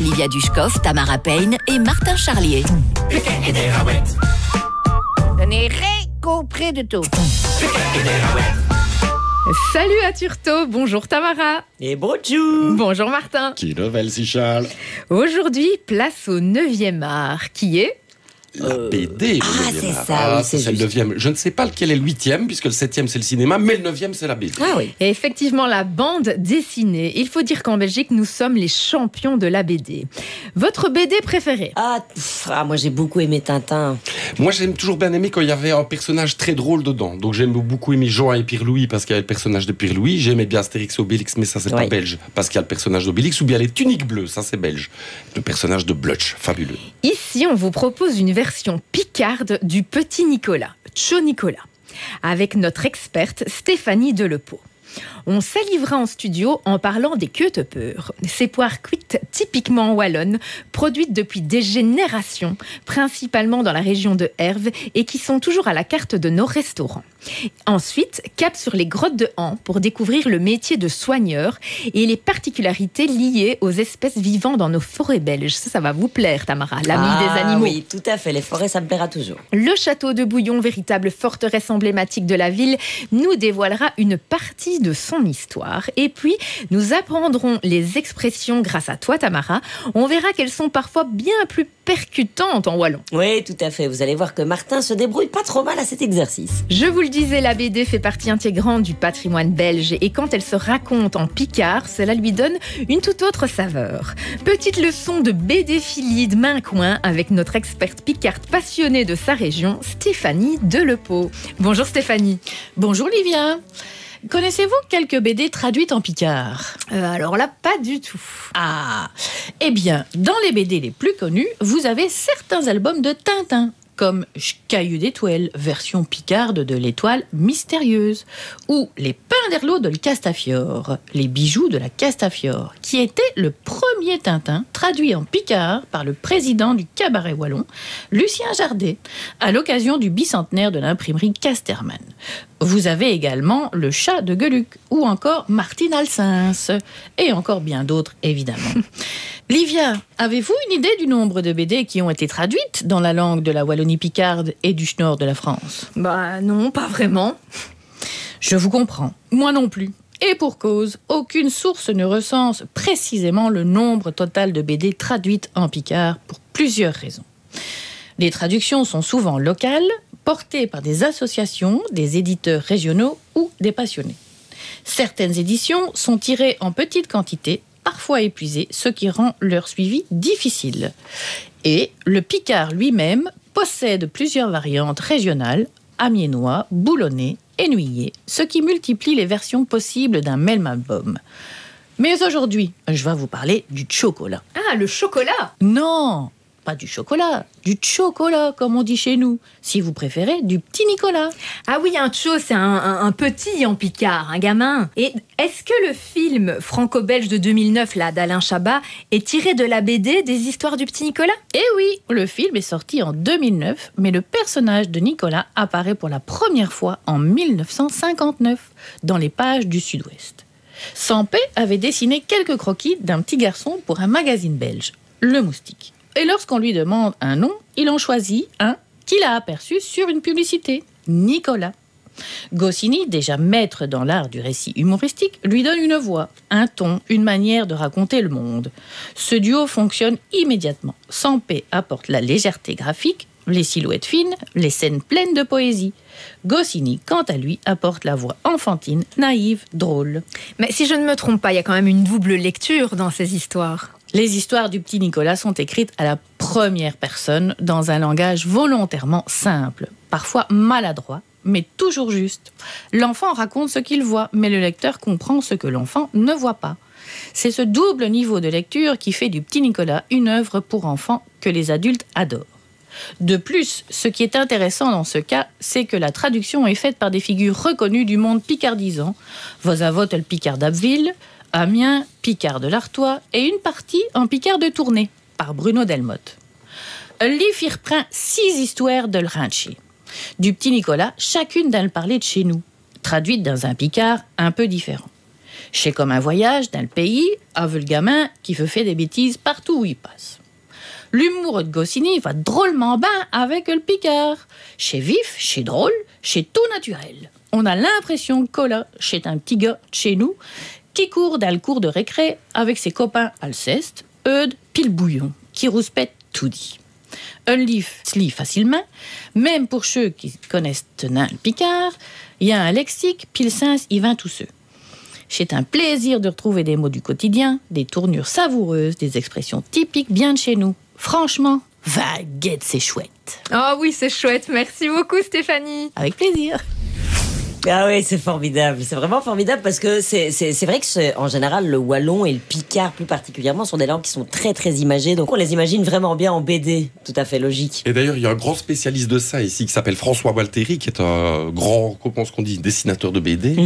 Livia Dushkov, Tamara Payne et Martin Charlier. Je n'ai rien compris du tout. Salut à Turto, bonjour Tamara. Et bonjour. Bonjour Martin. Qui level si Charles? Aujourd'hui, place au 9e art, qui est... La BD, le 9e c'est art. ça, oui, c'est c'est le juste. 9e. Je ne sais pas lequel est le 8e, puisque le 7e c'est le cinéma, mais le 9e c'est la BD. Ah oui. Et effectivement, la bande dessinée. Il faut dire qu'en Belgique, nous sommes les champions de la BD. Votre BD préférée? Moi j'ai beaucoup aimé Tintin. Moi j'aime toujours bien aimé quand il y avait un personnage très drôle dedans. Donc j'aime beaucoup aimé Jean et Pierre-Louis parce qu'il y avait le personnage de Pierre-Louis. J'aimais bien Astérix et Obélix, mais ça c'est pas Ouais. belge, parce qu'il y a le personnage d'Obélix, ou bien les tuniques bleues, ça c'est belge. Le personnage de Blutch, fabuleux. Ici, on vous propose une version picarde du petit Nicolas, Tcho Nicolas, avec notre experte Stéphanie Delepeau. On salivera en studio en parlant des queutepeurs, ces poires cuites typiquement wallonnes, produites depuis des générations, principalement dans la région de Herve, et qui sont toujours à la carte de nos restaurants. Ensuite, cap sur les grottes de Han pour découvrir le métier de soigneur et les particularités liées aux espèces vivant dans nos forêts belges. Ça va vous plaire, Tamara, l'ami des animaux. Oui, tout à fait, les forêts ça me plaira toujours. Le château de Bouillon, véritable forteresse emblématique de la ville, nous dévoilera une partie de son histoire. Et puis, nous apprendrons les expressions grâce à toi, Tamara. On verra qu'elles sont parfois bien plus percutantes en wallon. Oui, tout à fait, vous allez voir que Martin se débrouille pas trop mal à cet exercice. Je vous le disais, la BD fait partie intégrante du patrimoine belge et quand elle se raconte en picard, cela lui donne une toute autre saveur. Petite leçon de BD-philie de main-coin avec notre experte picarde passionnée de sa région, Stéphanie Delepeau. Bonjour Stéphanie. Bonjour Livia. Connaissez-vous quelques BD traduites en picard? Alors là, pas du tout. Ah, eh bien, dans les BD les plus connus, vous avez certains albums de Tintin, comme Caillou d'étoile, version picarde de l'étoile mystérieuse, ou Les Pinderlots de le Castafiore, les bijoux de la Castafiore, qui était le premier Tintin traduit en picard par le président du cabaret wallon, Lucien Jardet, à l'occasion du bicentenaire de l'imprimerie Casterman. Vous avez également Le Chat de Gueuluc, ou encore Martine Alsens, et encore bien d'autres, évidemment. Livia, avez-vous une idée du nombre de BD qui ont été traduites dans la langue de la Wallonie-Picarde et du nord de la France? Bah non, pas vraiment. Je vous comprends, moi non plus. Et pour cause, aucune source ne recense précisément le nombre total de BD traduites en picard pour plusieurs raisons. Les traductions sont souvent locales, portées par des associations, des éditeurs régionaux ou des passionnés. Certaines éditions sont tirées en petite quantité, parfois épuisées, ce qui rend leur suivi difficile. Et le picard lui-même possède plusieurs variantes régionales, amiénois, boulonnais, énuyé, ce qui multiplie les versions possibles d'un même album. Mais aujourd'hui, je vais vous parler du chocolat. Ah, le chocolat! Non, pas du chocolat comme on dit chez nous. Si vous préférez, du petit Nicolas. Ah oui, un tcho, c'est un petit en picard, un gamin. Et est-ce que le film franco-belge de 2009, là, d'Alain Chabat, est tiré de la BD des histoires du petit Nicolas? Eh oui, le film est sorti en 2009, mais le personnage de Nicolas apparaît pour la première fois en 1959 dans les pages du Sud-Ouest. Sampé avait dessiné quelques croquis d'un petit garçon pour un magazine belge, Le Moustique. Et lorsqu'on lui demande un nom, il en choisit un qu'il a aperçu sur une publicité, Nicolas. Goscinny, déjà maître dans l'art du récit humoristique, lui donne une voix, un ton, une manière de raconter le monde. Ce duo fonctionne immédiatement. Sampé apporte la légèreté graphique, les silhouettes fines, les scènes pleines de poésie. Goscinny, quant à lui, apporte la voix enfantine, naïve, drôle. Mais si je ne me trompe pas, il y a quand même une double lecture dans ces histoires. Les histoires du petit Nicolas sont écrites à la première personne dans un langage volontairement simple, parfois maladroit, mais toujours juste. L'enfant raconte ce qu'il voit, mais le lecteur comprend ce que l'enfant ne voit pas. C'est ce double niveau de lecture qui fait du petit Nicolas une œuvre pour enfants que les adultes adorent. De plus, ce qui est intéressant dans ce cas, c'est que la traduction est faite par des figures reconnues du monde picardisant. Vos avots le Picard d'Abbeville, Amiens, Picard de l'Artois et une partie en Picard de Tournai, par Bruno Delmotte. Le livre reprend 6 histoires de l'Rinchi. Du petit Nicolas, chacune d'un parler de chez nous, traduite dans un Picard un peu différent. C'est comme un voyage dans le pays avec le gamin qui veut faire des bêtises partout où il passe. L'humour de Goscinny va drôlement bien avec le Picard. C'est vif, c'est drôle, c'est tout naturel. On a l'impression que Cola, c'est un petit gars de chez nous qui court dans le cours de récré avec ses copains Alceste, Eudes, pile bouillon, qui rouspètent tout dit. Un livre se lit facilement, même pour ceux qui connaissent Tenin le Picard, il y a un lexique, puis le sens y vint tous ceux. C'est un plaisir de retrouver des mots du quotidien, des tournures savoureuses, des expressions typiques bien de chez nous. Franchement, va guette, c'est chouette. Oh oui, c'est chouette. Merci beaucoup, Stéphanie. Avec plaisir. Ah oui, c'est formidable. C'est vraiment formidable parce que c'est vrai que en général, le wallon et le picard plus particulièrement sont des langues qui sont très très imagées. Donc on les imagine vraiment bien en BD. Tout à fait logique. Et d'ailleurs, il y a un grand spécialiste de ça ici qui s'appelle François Walteri, qui est un grand, comment est-ce qu'on dit, dessinateur de BD.